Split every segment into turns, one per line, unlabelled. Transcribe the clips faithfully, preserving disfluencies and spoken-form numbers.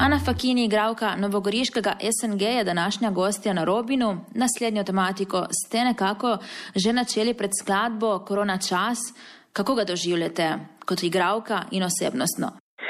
Ana Fakini, igralka novogoriškega S N G, je današnja gostja na Robinu. Naslednjo tematiko ste nekako že načeli pred skladbo Korona čas. Kako ga doživljate kot igralka in osebnostno?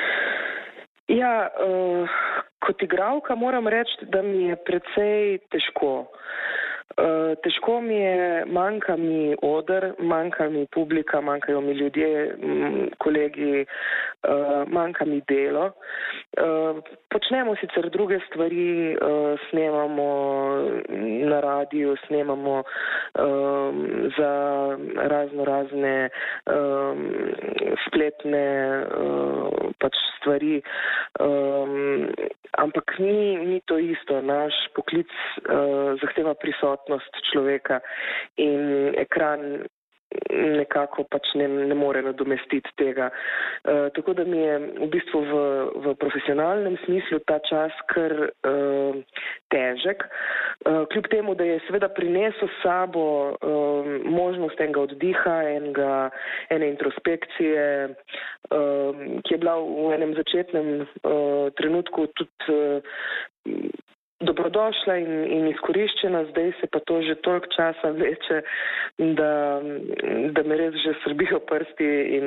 Ja, uh, kot igralka moram reči, da mi je precej težko. Uh, težko mi je, manjka mi oder, manjka mi publika, manjkajo mi ljudje, m, kolegi, uh, manjka mi delo. Uh, počnemo sicer druge stvari, uh, snemamo na radiju, snemamo um, za razno razne um, spletne uh, pač stvari, um, ampak ni, ni to isto. Naš poklic uh, zahteva prisotnost človeka in ekran nekako pač ne, ne more nadomestiti tega. Uh, tako da mi je v bistvu v, v profesionalnem smislu ta čas kar uh, težek. Uh, kljub temu, da je seveda prinesel s sabo uh, možnost enega oddiha, enega, ene introspekcije, uh, ki je bila v enem začetnem uh, trenutku tudi uh, dobrodošla in, in izkoriščena, zdaj se pa to že toliko časa vleče, da, da me res že srbijo prsti in,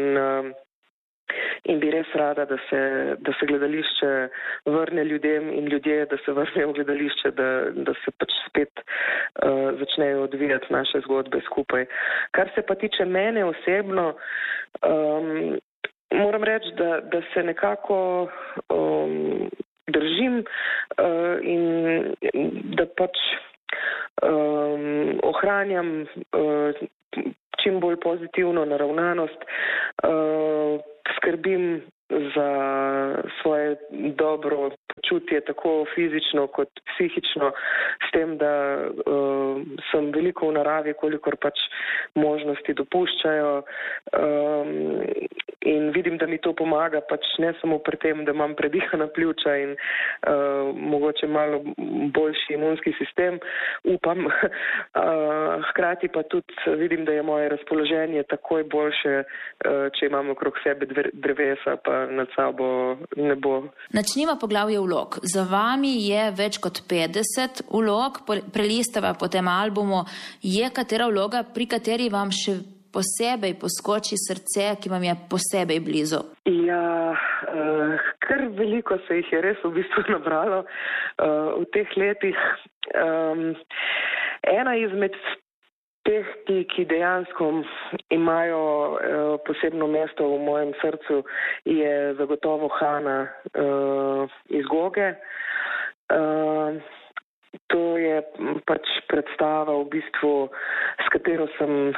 in bi res rada, da se, da se gledališče vrne ljudem in ljudje, da se vrnejo v gledališče, da, da se pač spet uh, začnejo odvijati naše zgodbe skupaj. Kar se pa tiče mene osebno, um, moram reči, da, da se nekako um, držim uh, in da pač um, ohranjam uh, čim bolj pozitivno naravnanost, uh, skrbim za svoje dobro počutje, tako fizično kot psihično, s tem, da uh, sem veliko v naravi, kolikor pač možnosti dopuščajo. Um, In vidim, da mi to pomaga, pač ne samo pri tem, da imam predihana pljuča in uh, mogoče malo boljši imunski sistem, upam. Uh, hkrati pa tudi vidim, da je moje razpoloženje takoj boljše, uh, če imam okrog sebe drevesa, pa nad sabo ne bo.
Načnimo poglavje vlog. Za vami je več kot petdeset vlog, prelistava po tem albumu. Je katera vloga, pri kateri vam še posebej poskoči srce, ki vam je posebej blizu?
Ja, uh, kar veliko se jih je res v bistvu nabralo uh, v teh letih. Um, ena izmed teh, ki, ki dejansko imajo uh, posebno mesto v mojem srcu, je zagotovo Hana uh, iz Goge. Uh, To je pač predstava v bistvu, s katero sem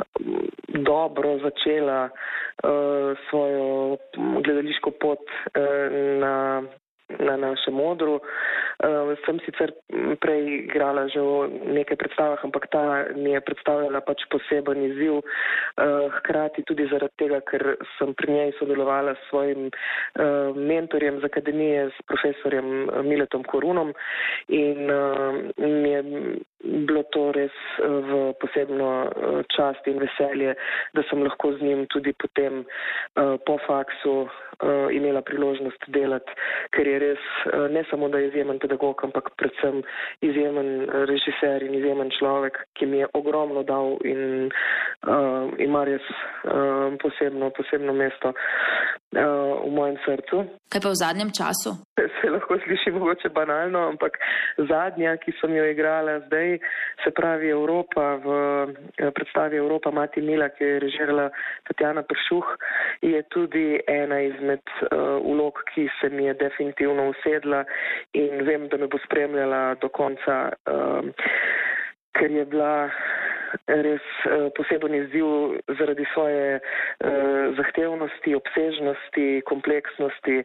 dobro začela uh, svojo gledališko pot uh, na, na našem odru. Uh, sem sicer prej igrala že v nekaj predstavah, ampak ta mi je predstavljala pač poseben izziv, uh, hkrati tudi zaradi tega, ker sem pri njej sodelovala s svojim uh, mentorjem z akademije, s profesorjem Miletom Korunom in uh, mi je bilo to res v posebno uh, čast in veselje, da sem lahko z njim tudi potem uh, po faksu uh, imela priložnost delati, ker je res uh, ne samo, da je izjemen pedagog, ampak predvsem izjemen režiser in izjemen človek, ki mi je ogromno dal in uh, ima res uh, posebno, posebno mesto uh, v mojem srcu.
Kaj pa v zadnjem času?
Se lahko sliši mogoče banalno, ampak zadnja, ki sem jo igrala zdaj, se pravi Evropa, v predstavi Evropa Mati Mila, ki je režirala Tatjana Peršuh, je tudi ena izmed uh, vlog, ki se mi je definitivno usedla in vem, da me bo spremljala do konca, uh, ker je bila res uh, poseben izziv zaradi svoje uh, zahtevnosti, obsežnosti, kompleksnosti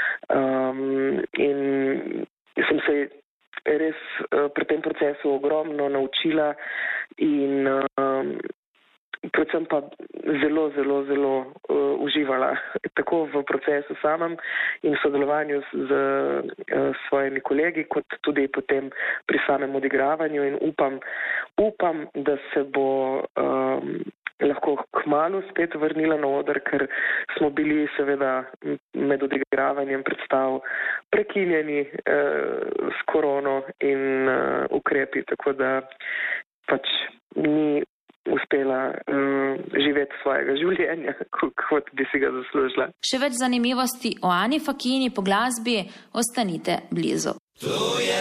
um, in sem se res uh, pri tem procesu ogromno naučila in um, predvsem pa zelo, zelo, zelo uh, uživala tako v procesu samem in sodelovanju z, z uh, svojimi kolegi, kot tudi potem pri samem odigravanju in upam, upam, da se bo um, lahko kmalu spet vrnila na oder, ker smo bili seveda med odigravanjem predstav prekinjeni eh, s korono in eh, ukrepi, tako da pač ni uspela uh, živeti svojega življenja, kot bi si ga zaslužila.
Še več zanimivosti o Ani Fakini po glasbi, ostanite blizu.